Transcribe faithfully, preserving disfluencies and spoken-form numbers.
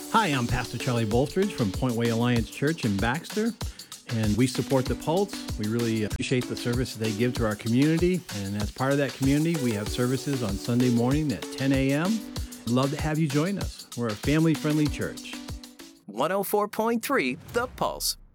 Hi, I'm Pastor Charlie Bolstridge from Point Way Alliance Church in Baxter, and we support the Pulse. We really appreciate the service they give to our community, and as part of that community, we have services on Sunday morning at ten a.m. Love to have you join us. We're a family-friendly church. one oh four point three The Pulse.